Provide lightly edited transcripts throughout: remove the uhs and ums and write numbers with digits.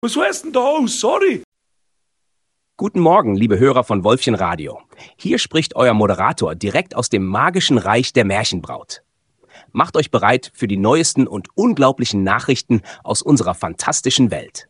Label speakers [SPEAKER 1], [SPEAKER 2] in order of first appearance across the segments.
[SPEAKER 1] Was heißt denn da aus? Sorry.
[SPEAKER 2] Guten Morgen, liebe Hörer von Wolfchen Radio. Hier spricht euer Moderator direkt aus dem magischen Reich der Märchenbraut. Macht euch bereit für die neuesten und unglaublichen Nachrichten aus unserer fantastischen Welt.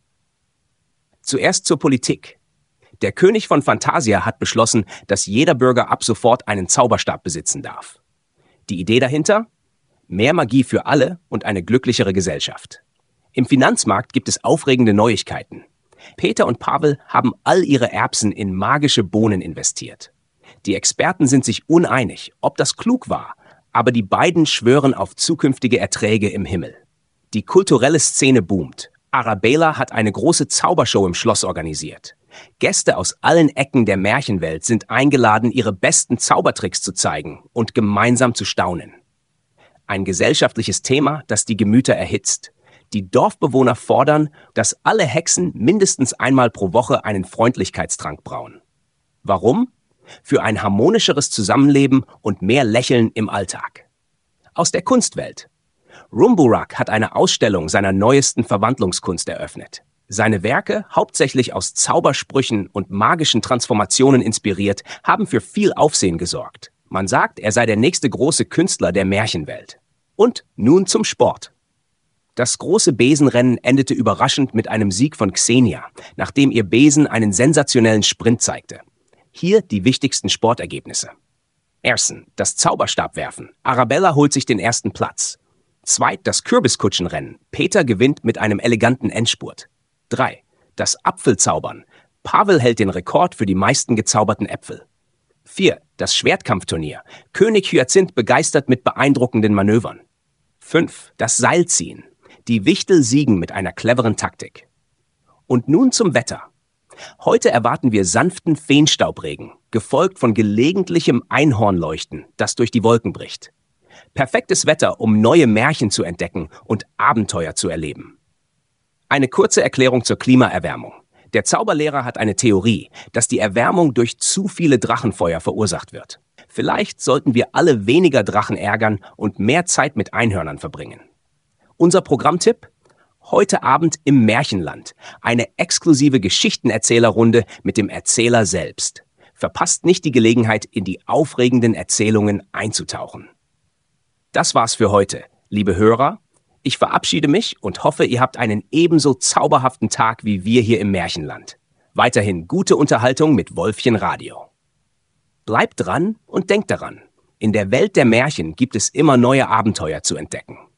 [SPEAKER 2] Zuerst zur Politik. Der König von Phantasia hat beschlossen, dass jeder Bürger ab sofort einen Zauberstab besitzen darf. Die Idee dahinter? Mehr Magie für alle und eine glücklichere Gesellschaft. Im Finanzmarkt gibt es aufregende Neuigkeiten. Peter und Pavel haben all ihre Erbsen in magische Bohnen investiert. Die Experten sind sich uneinig, ob das klug war, aber die beiden schwören auf zukünftige Erträge im Himmel. Die kulturelle Szene boomt. Arabella hat eine große Zaubershow im Schloss organisiert. Gäste aus allen Ecken der Märchenwelt sind eingeladen, ihre besten Zaubertricks zu zeigen und gemeinsam zu staunen. Ein gesellschaftliches Thema, das die Gemüter erhitzt. Die Dorfbewohner fordern, dass alle Hexen mindestens einmal pro Woche einen Freundlichkeitstrank brauen. Warum? Für ein harmonischeres Zusammenleben und mehr Lächeln im Alltag. Aus der Kunstwelt. Rumburak hat eine Ausstellung seiner neuesten Verwandlungskunst eröffnet. Seine Werke, hauptsächlich aus Zaubersprüchen und magischen Transformationen inspiriert, haben für viel Aufsehen gesorgt. Man sagt, er sei der nächste große Künstler der Märchenwelt. Und nun zum Sport. Das große Besenrennen endete überraschend mit einem Sieg von Xenia, nachdem ihr Besen einen sensationellen Sprint zeigte. Hier die wichtigsten Sportergebnisse. Erstens, das Zauberstabwerfen. Arabella holt sich den ersten Platz. Zweitens, das Kürbiskutschenrennen. Peter gewinnt mit einem eleganten Endspurt. 3. Das Apfelzaubern. Pavel hält den Rekord für die meisten gezauberten Äpfel. 4. Das Schwertkampfturnier. König Hyazinth begeistert mit beeindruckenden Manövern. 5. Das Seilziehen. Die Wichtel siegen mit einer cleveren Taktik. Und nun zum Wetter. Heute erwarten wir sanften Feenstaubregen, gefolgt von gelegentlichem Einhornleuchten, das durch die Wolken bricht. Perfektes Wetter, um neue Märchen zu entdecken und Abenteuer zu erleben. Eine kurze Erklärung zur Klimaerwärmung. Der Zauberlehrer hat eine Theorie, dass die Erwärmung durch zu viele Drachenfeuer verursacht wird. Vielleicht sollten wir alle weniger Drachen ärgern und mehr Zeit mit Einhörnern verbringen. Unser Programmtipp? Heute Abend im Märchenland. Eine exklusive Geschichtenerzählerrunde mit dem Erzähler selbst. Verpasst nicht die Gelegenheit, in die aufregenden Erzählungen einzutauchen. Das war's für heute, liebe Hörer. Ich verabschiede mich und hoffe, ihr habt einen ebenso zauberhaften Tag wie wir hier im Märchenland. Weiterhin gute Unterhaltung mit Wolfchen Radio. Bleibt dran und denkt daran, in der Welt der Märchen gibt es immer neue Abenteuer zu entdecken.